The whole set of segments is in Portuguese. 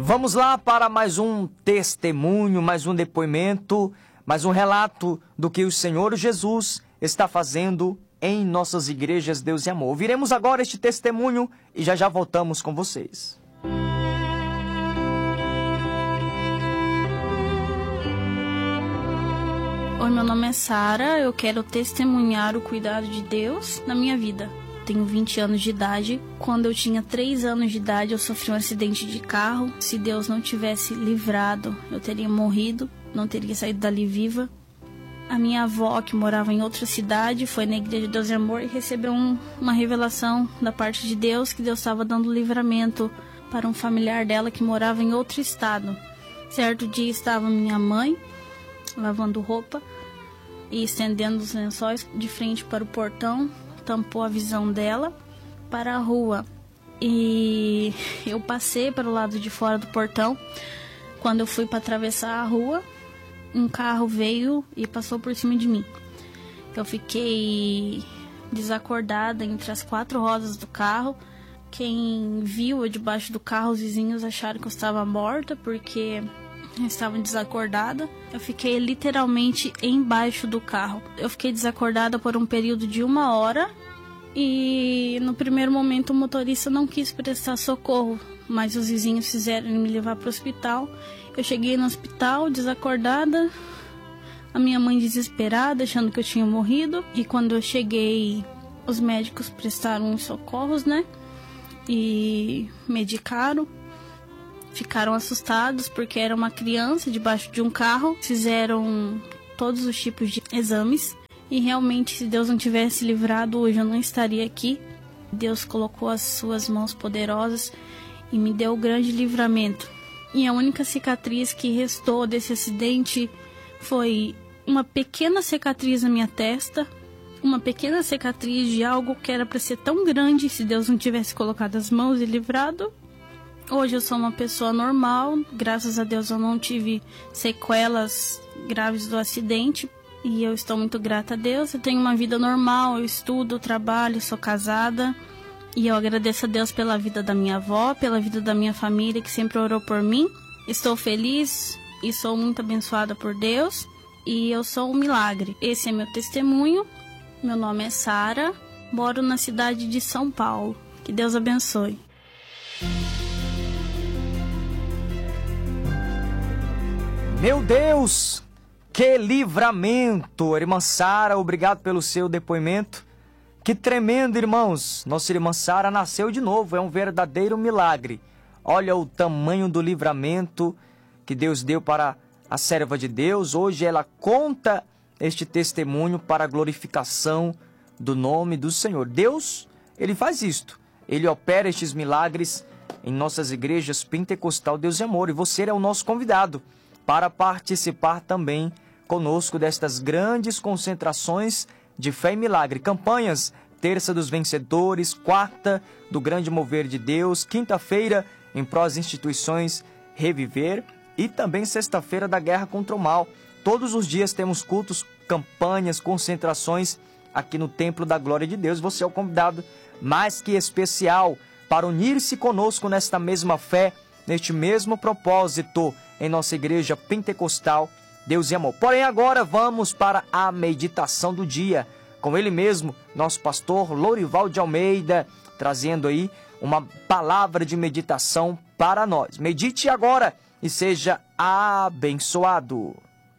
Vamos lá para mais um testemunho, mais um depoimento, mais um relato do que o Senhor Jesus está fazendo em nossas igrejas Deus e Amor. Ouviremos agora este testemunho e já voltamos com vocês. Oi, meu nome é Sara, eu quero testemunhar o cuidado de Deus na minha vida. Tenho 20 anos de idade. Quando eu tinha 3 anos de idade, eu sofri um acidente de carro. Se Deus não tivesse livrado, eu teria morrido, não teria saído dali viva. A minha avó, que morava em outra cidade, foi na Igreja de Deus e Amor e recebeu uma revelação da parte de Deus, que Deus estava dando livramento para um familiar dela que morava em outro estado. Certo dia estava minha mãe lavando roupa e estendendo os lençóis de frente para o portão, tampou a visão dela para a rua. E eu passei para o lado de fora do portão. Quando eu fui para atravessar a rua, um carro veio e passou por cima de mim. Eu fiquei desacordada entre as 4 rodas do carro. Quem viu eu debaixo do carro, os vizinhos acharam que eu estava morta porque eu estava desacordada. Eu fiquei literalmente embaixo do carro. Eu fiquei desacordada por um período de 1 hora e no primeiro momento o motorista não quis prestar socorro, mas os vizinhos fizeram me levar para o hospital. Eu cheguei no hospital desacordada, a minha mãe desesperada, achando que eu tinha morrido. E quando eu cheguei, os médicos prestaram os socorros, e medicaram. Ficaram assustados porque era uma criança debaixo de um carro. Fizeram todos os tipos de exames. E realmente, se Deus não tivesse livrado, hoje eu não estaria aqui. Deus colocou as suas mãos poderosas e me deu o grande livramento. E a única cicatriz que restou desse acidente foi uma pequena cicatriz na minha testa. Uma pequena cicatriz de algo que era para ser tão grande se Deus não tivesse colocado as mãos e livrado. Hoje eu sou uma pessoa normal, graças a Deus eu não tive sequelas graves do acidente e eu estou muito grata a Deus. Eu tenho uma vida normal, eu estudo, trabalho, sou casada e eu agradeço a Deus pela vida da minha avó, pela vida da minha família que sempre orou por mim. Estou feliz e sou muito abençoada por Deus e eu sou um milagre. Esse é meu testemunho, meu nome é Sara, moro na cidade de São Paulo. Que Deus abençoe. Meu Deus, que livramento! Irmã Sara, obrigado pelo seu depoimento. Que tremendo, irmãos! Nossa irmã Sara nasceu de novo, é um verdadeiro milagre. Olha o tamanho do livramento que Deus deu para a serva de Deus. Hoje ela conta este testemunho para a glorificação do nome do Senhor. Deus, Ele faz isto. Ele opera estes milagres em nossas igrejas Pentecostal Deus e Amor. E você é o nosso convidado para participar também conosco destas grandes concentrações de fé e milagre. Campanhas, terça dos vencedores, quarta do grande mover de Deus, quinta-feira em prol das instituições Reviver e também sexta-feira da guerra contra o mal. Todos os dias temos cultos, campanhas, concentrações aqui no Templo da Glória de Deus. Você é o convidado mais que especial para unir-se conosco nesta mesma fé, neste mesmo propósito em nossa igreja pentecostal Deus e Amor. Porém, agora vamos para a meditação do dia, com ele mesmo, nosso pastor Lourival de Almeida, trazendo aí uma palavra de meditação para nós. Medite agora e seja abençoado.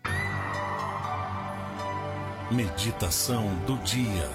Meditação do dia.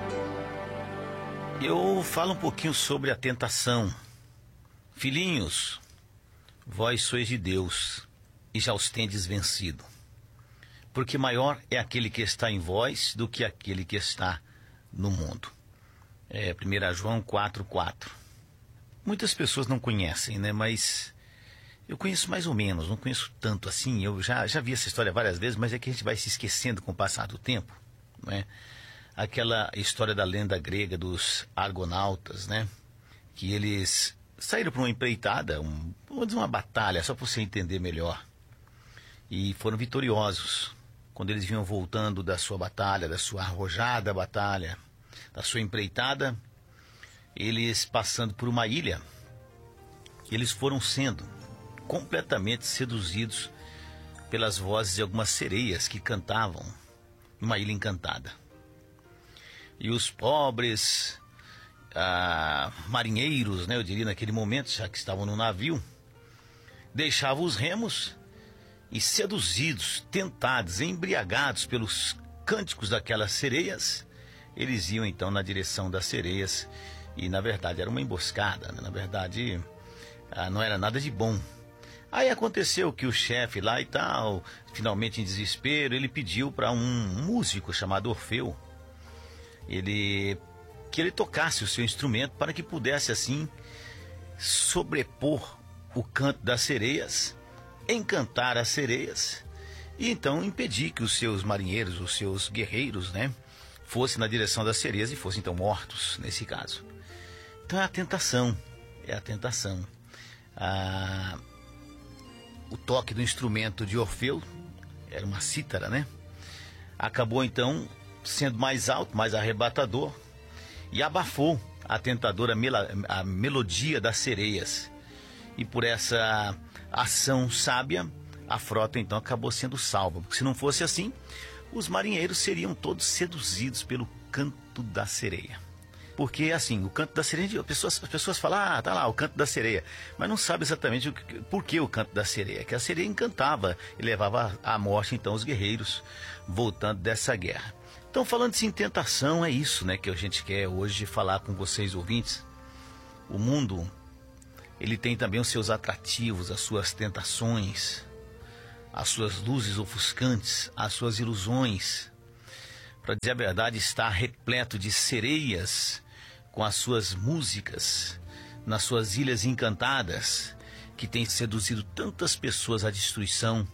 Eu falo um pouquinho sobre a tentação. Filhinhos, vós sois de Deus e já os tendes vencido. Porque maior é aquele que está em vós do que aquele que está no mundo. 1 João 4,4. Muitas pessoas não conhecem, mas eu conheço mais ou menos, não conheço tanto assim. Eu já vi essa história várias vezes, mas é que a gente vai se esquecendo com o passar do tempo, Aquela história da lenda grega dos argonautas, Que eles saíram para uma empreitada, vamos dizer uma batalha, só para você entender melhor. E foram vitoriosos. Quando eles vinham voltando da sua batalha, da sua arrojada batalha, da sua empreitada, eles passando por uma ilha, eles foram sendo completamente seduzidos pelas vozes de algumas sereias que cantavam numa ilha encantada. E os pobres marinheiros, né, eu diria naquele momento, já que estavam no navio, deixavam os remos e, seduzidos, tentados, embriagados pelos cânticos daquelas sereias, eles iam então na direção das sereias. E na verdade era uma emboscada, né? Na verdade não era nada de bom. Aí aconteceu que o chefe lá e tal, finalmente em desespero, ele pediu para um músico chamado Orfeu que ele tocasse o seu instrumento para que pudesse assim sobrepor o canto das sereias, encantar as sereias e então impedir que os seus marinheiros, os seus guerreiros, né, fossem na direção das sereias e fossem então mortos nesse caso. Então é a tentação, o toque do instrumento de Orfeu, era uma cítara, né? Acabou então sendo mais alto, mais arrebatador e abafou a tentadora a melodia das sereias. E por essa ação sábia, a frota então acabou sendo salva, porque se não fosse assim, os marinheiros seriam todos seduzidos pelo canto da sereia. Porque assim, o canto da sereia, as pessoas falam, tá lá, o canto da sereia, mas não sabe exatamente por que o canto da sereia, que a sereia encantava e levava à morte então os guerreiros voltando dessa guerra. Então, falando-se em tentação, é isso, né, que a gente quer hoje falar com vocês, ouvintes. O mundo, ele tem também os seus atrativos, as suas tentações, as suas luzes ofuscantes, as suas ilusões. Para dizer a verdade, está repleto de sereias com as suas músicas, nas suas ilhas encantadas, que tem seduzido tantas pessoas à destruição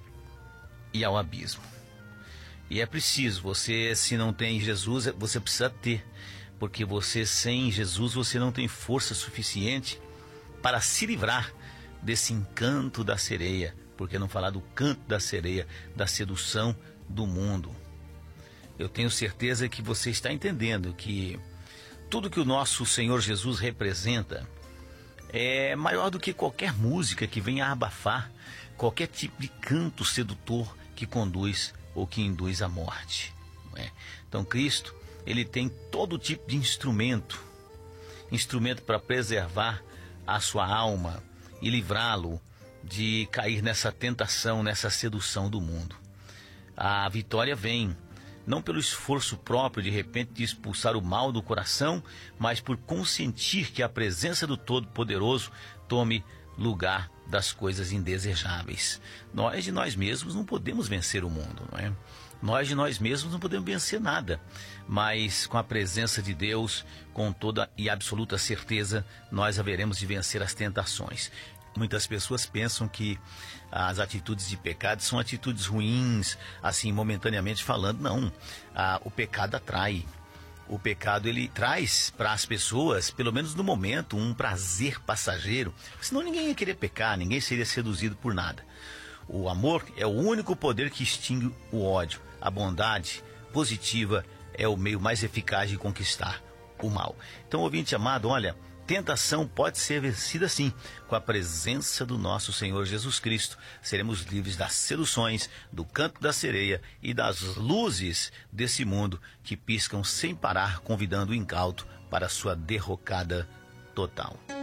e ao abismo. E é preciso, você, se não tem Jesus, você precisa ter, porque você, sem Jesus, você não tem força suficiente para se livrar desse encanto da sereia, porque não falar do canto da sereia, da sedução do mundo. Eu tenho certeza que você está entendendo que tudo que o nosso Senhor Jesus representa é maior do que qualquer música que venha a abafar qualquer tipo de canto sedutor que conduz ou que induz à morte, não é? Então Cristo, ele tem todo tipo de instrumento para preservar a sua alma e livrá-lo de cair nessa tentação, nessa sedução do mundo. A vitória vem não pelo esforço próprio de repente de expulsar o mal do coração, mas por consentir que a presença do Todo-Poderoso tome lugar das coisas indesejáveis. Nós de nós mesmos não podemos vencer o mundo, não é? Nós de nós mesmos não podemos vencer nada, mas com a presença de Deus, com toda e absoluta certeza, nós haveremos de vencer as tentações. Muitas pessoas pensam que as atitudes de pecado são atitudes ruins, assim, momentaneamente falando. Não, o pecado atrai. O pecado, ele traz para as pessoas, pelo menos no momento, um prazer passageiro. Senão ninguém ia querer pecar, ninguém seria seduzido por nada. O amor é o único poder que extingue o ódio. A bondade positiva é o meio mais eficaz de conquistar o mal. Então, ouvinte amado, olha, tentação pode ser vencida sim, com a presença do nosso Senhor Jesus Cristo. Seremos livres das seduções, do canto da sereia e das luzes desse mundo que piscam sem parar, convidando o incauto para a sua derrocada total.